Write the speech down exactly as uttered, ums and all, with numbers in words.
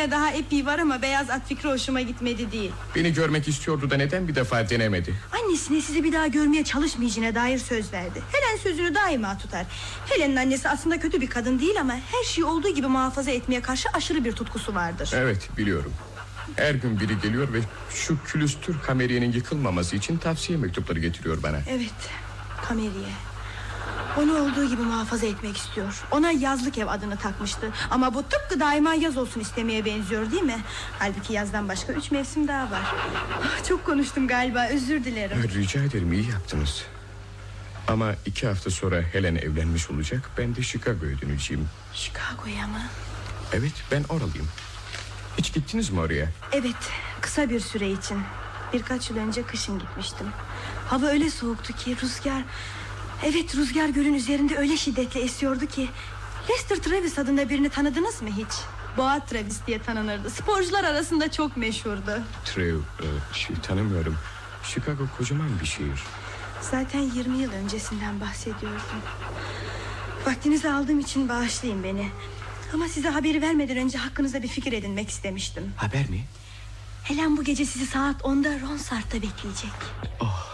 üzerine daha epey var ama beyaz at fikri hoşuma gitmedi değil. Beni görmek istiyordu da neden bir defa denemedi? Annesine sizi bir daha görmeye çalışmayacağına dair söz verdi. Helen sözünü daima tutar. Helen'in annesi aslında kötü bir kadın değil ama her şeyi olduğu gibi muhafaza etmeye karşı aşırı bir tutkusu vardır. Evet, biliyorum. Her gün biri geliyor ve şu külüstür kameriyenin yıkılmaması için tavsiye mektupları getiriyor bana. Evet, kameriye. Onu olduğu gibi muhafaza etmek istiyor. Ona yazlık ev adını takmıştı. Ama bu tıpkı daima yaz olsun istemeye benziyor değil mi? Halbuki yazdan başka üç mevsim daha var. Çok konuştum galiba, özür dilerim. Rica ederim, iyi yaptınız. Ama iki hafta sonra Helen evlenmiş olacak. Ben de Chicago'ya döneceğim. Chicago'ya mı? Evet, ben oralıyım. Hiç gittiniz mi oraya? Evet, kısa bir süre için. Birkaç yıl önce kışın gitmiştim. Hava öyle soğuktu ki rüzgar... Evet, rüzgar gölün üzerinde öyle şiddetle esiyordu ki... Lester Travis adında birini tanıdınız mı hiç? Boğa Travis diye tanınırdı. Sporcular arasında çok meşhurdu. Trev, e, şey tanımıyorum. Chicago kocaman bir şehir. Zaten yirmi yıl öncesinden bahsediyordum. Vaktinizi aldığım için bağışlayın beni. Ama size haberi vermeden önce hakkınızda bir fikir edinmek istemiştim. Haber mi? Helen bu gece sizi saat onda Ronsard'da bekleyecek. Oh,